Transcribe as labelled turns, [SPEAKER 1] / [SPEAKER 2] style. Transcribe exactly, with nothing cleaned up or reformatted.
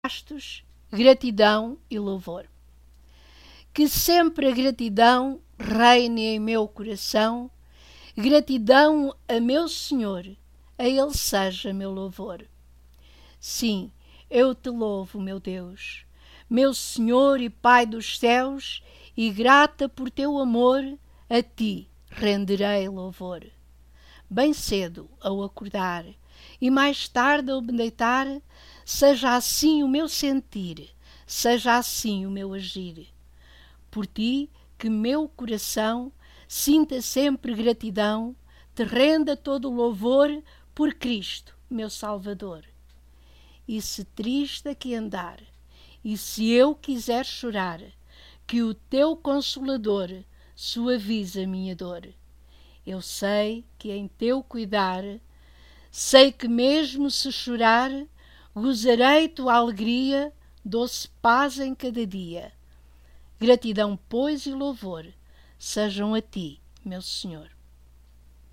[SPEAKER 1] gastos, gratidão e louvor. Que sempre a gratidão reine em meu coração, gratidão a meu Senhor, a Ele seja meu louvor. Sim, eu te louvo, meu Deus, meu Senhor e Pai dos céus, e grata por teu amor, a ti renderei louvor. Bem cedo ao acordar e mais tarde ao me deitar, seja assim o meu sentir, seja assim o meu agir. Por ti que meu coração sinta sempre gratidão, te renda todo o louvor por Cristo, meu Salvador. E se triste aqui andar, e se eu quiser chorar, que o teu Consolador suavize a minha dor. Eu sei que em teu cuidar, sei que mesmo se chorar, gozarei tua alegria, doce paz em cada dia. Gratidão, pois, e louvor sejam a ti, meu Senhor.